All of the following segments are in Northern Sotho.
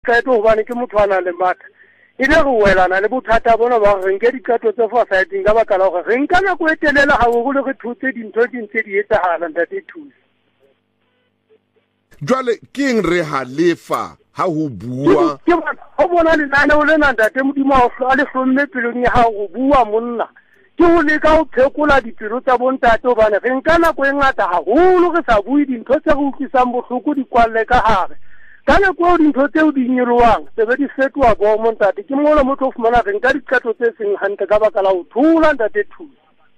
qeto hobane ke motho a nang le matha ile go welana le bothata bona ba re nke dikato tse fosahetseng ka baka la gore re nka nako e telele haholo re thotse dintho di ntse di etsahala ntate Thusi. Jwale ke eng re halefa ha ho bua ho bona lenane o lena ntate Modimo a le hlomme pelong ya hao go bua monna ke ho leka ho phekola dipelo tsa bontate hobane re nka nako e ngata haholo re sa bue dintho tse re utlwisang bohloko di kwalle ka hare ka nako eo dintho tseo di nyoloang sebe di fetoha bomo ntate ke mola mo tlo fumana re nka diqeto tse seng hantle ka baka la ho thula ntate Thusi.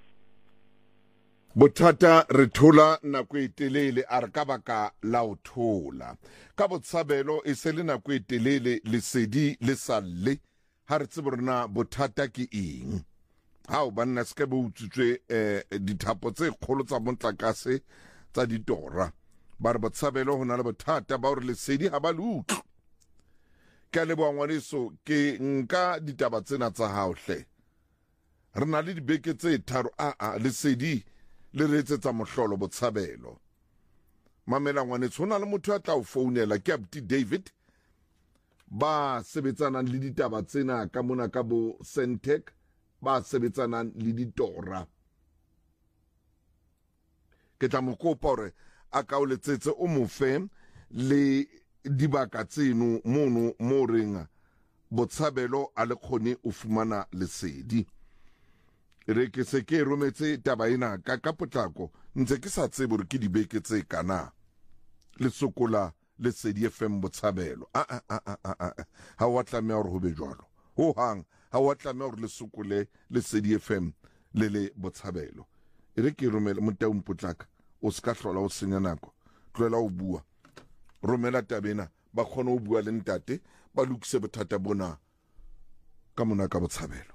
Bothata re thola nako e telele a re ka baka la ho thola ka botshabelo e se le nako e telele lesedi le salle ha re tsebe rena bothata ke eng ha o banna se ke bo utsitswe dithapo tse kgolo tsa montlakase tsa ditora ba re botshabelo ho na le bothata ba hore lesedi ha ba lutlo ka le boangwaneso ke nka ditaba tsena tsa hao hle re na le dibeke tse tharo lesedi le re etsetsa mohlolo botshabelo mamela ngwanetso ho na le motho a tla o founela ke Abuti David ba sebetsanang le ditaba tsena ka mona ka bo Sentech ba sebetsanang le ditora ke tla mo kopa hore a ka o letsetse o mo fe le dibaka tseno mono mo renga botshabelo a le khone o fumana lesedi re ke se ke rometse taba ena ka potlako ntse ke sa tsebe re ke dibeke tse kana le sokola lesedi FM botshabelo ha wa tlameha hore ho be jwalo ho hang ha wa tlameha hore le sokole lesedi FM le botshabelo re ke romela motaung potlaka o ska hlola o senya nako tloela o bua romela tabena ba khona o bua le ntate ba lokise bothata bona ka mona ka botshabelo.